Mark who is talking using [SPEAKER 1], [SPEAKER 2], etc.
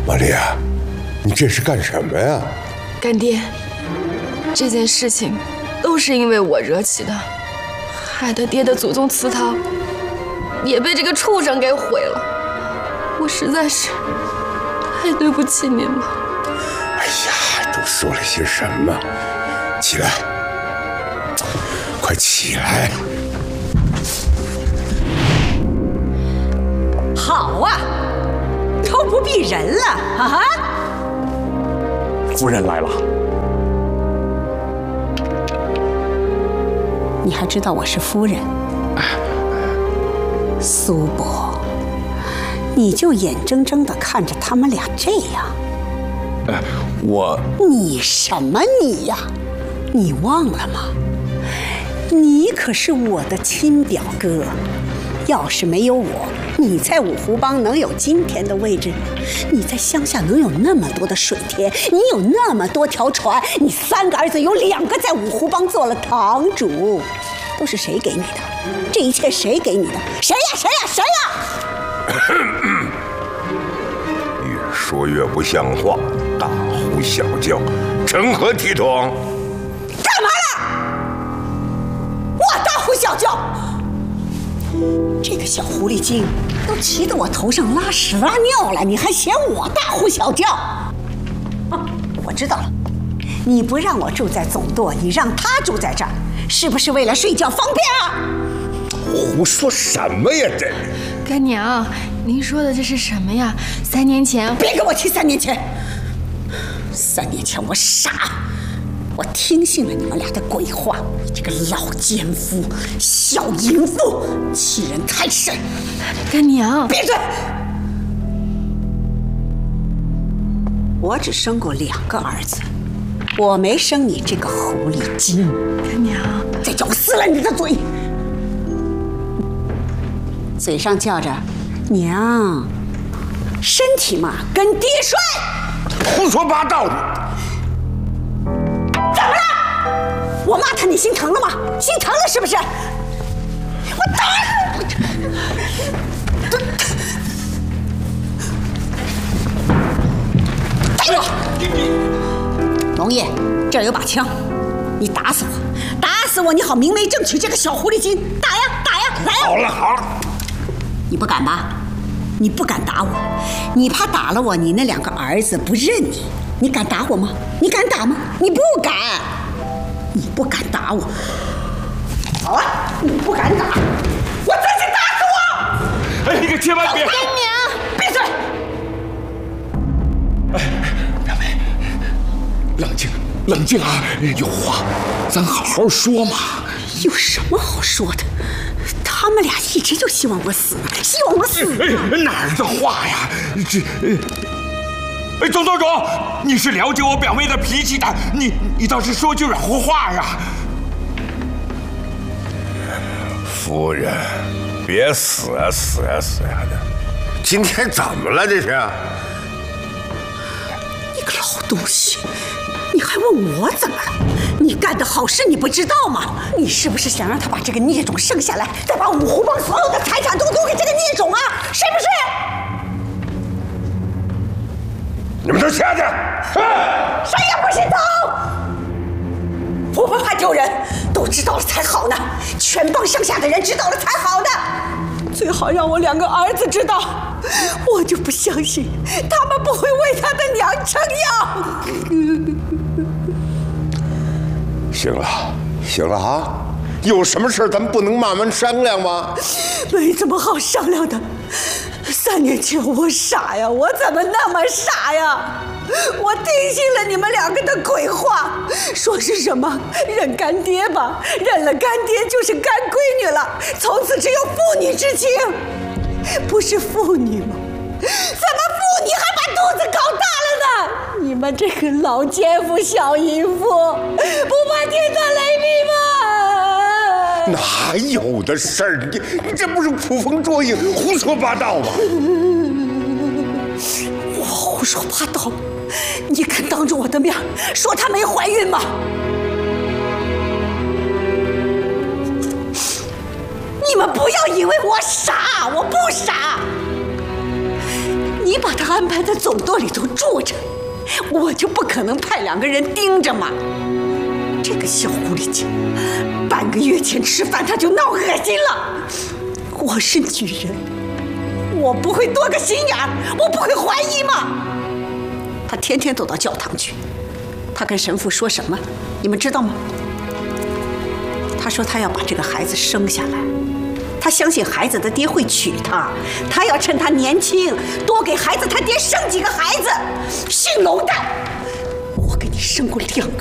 [SPEAKER 1] 玛利亚，你这是干什么呀？
[SPEAKER 2] 干爹，这件事情都是因为我惹起的，害得爹的祖宗祠堂也被这个畜生给毁了。我实在是太对不起您了。
[SPEAKER 1] 哎呀，都说了些什么？起来，快起来！
[SPEAKER 3] 好啊，都不避人了啊！
[SPEAKER 4] 夫人来了。
[SPEAKER 3] 你还知道我是夫人？苏伯，你就眼睁睁地看着他们俩这样？你什么你呀？你忘了吗？你可是我的亲表哥，要是没有我，你在五湖帮能有今天的位置？你在乡下能有那么多的水田，你有那么多条船，你3个儿子有2个在五湖帮做了堂主，都是谁给你的？这一切谁给你的？谁呀？谁呀？谁呀？
[SPEAKER 1] 越说越不像话，大呼小叫，成何体统？
[SPEAKER 3] 干嘛呢？我大呼小叫？这个小狐狸精都骑到我头上拉屎拉尿了，你还嫌我大呼小叫？我知道了，你不让我住在总舵，你让他住在这儿，是不是为了睡觉方便啊？
[SPEAKER 1] 胡说什么呀？这
[SPEAKER 2] 干娘，您说的这是什么呀？3年前，
[SPEAKER 3] 别跟我提3年前。3年前我傻，我听信了你们俩的鬼话。你这个老奸夫、小淫妇，欺人太甚！
[SPEAKER 2] 干娘，
[SPEAKER 3] 闭嘴！我只生过2个儿子，我没生你这个狐狸精。
[SPEAKER 2] 干娘，
[SPEAKER 3] 再叫我撕了你的嘴！嘴上叫着娘，身体嘛跟爹睡。
[SPEAKER 1] 胡说八道！
[SPEAKER 3] 怎么了？我骂他你心疼了吗？心疼了是不是？我打死你！龙爷，这儿有把枪，你打死我，打死我，你好明媒正娶这个小狐狸精！打呀打呀，来呀！
[SPEAKER 1] 好了好了，
[SPEAKER 3] 你不敢吧？你不敢打我，你怕打了我，你那2个儿子不认你。你敢打我吗？你敢打吗？你不敢，你不敢打我。好啊，你不敢打，我自己打死我！
[SPEAKER 4] 哎，你可千万别！
[SPEAKER 2] 干娘，
[SPEAKER 3] 闭嘴！
[SPEAKER 4] 两位，冷静，冷静啊！有话咱好好说嘛。
[SPEAKER 3] 有什么好说的？他们俩一直就希望我死，希望我死。
[SPEAKER 4] 哪儿的话呀？总舵主，你是了解我表妹的脾气的，你倒是说句软乎话呀！
[SPEAKER 1] 夫人，别死啊死啊死啊的！今天怎么了？这是？
[SPEAKER 3] 你个老东西，你还问我怎么了？你干的好事你不知道吗？你是不是想让他把这个孽种生下来，再把五湖帮所有的财产都给这个孽种啊？是不是？
[SPEAKER 1] 你们都下去！
[SPEAKER 3] 谁也不许走！我不怕丢人，都知道了才好呢。全帮上下的人知道了才好呢。最好让我2个儿子知道，我就不相信他们不会为他的娘撑腰。
[SPEAKER 1] 行了，行了啊！有什么事咱们不能慢慢商量吗？
[SPEAKER 3] 没怎么好商量的。3年前我傻呀，我怎么那么傻呀？我听信了你们2个的鬼话，说是什么认干爹吧，认了干爹就是干闺女了，从此只有父女之情。不是妇女吗？怎么妇女还把肚子搞大了呢？你们这个老奸夫小淫妇，不怕天打雷劈吗？
[SPEAKER 1] 哪有的事儿？你这不是捕风捉影、胡说八道吗？
[SPEAKER 3] 我胡说八道？你敢当着我的面说她没怀孕吗？你们不要以为我傻，我不傻。你你把他安排在总舵里头住着，我就不可能派2个人盯着嘛。这个小狐狸精，半个月前吃饭他就闹恶心了。我是女人，我不会多个心眼儿，我不会怀疑吗？他天天都到教堂去，他跟神父说什么，你们知道吗？他说他要把这个孩子生下来，他相信孩子的爹会娶她，他要趁他年轻多给孩子他爹生几个孩子。姓娄的，我给你生过2个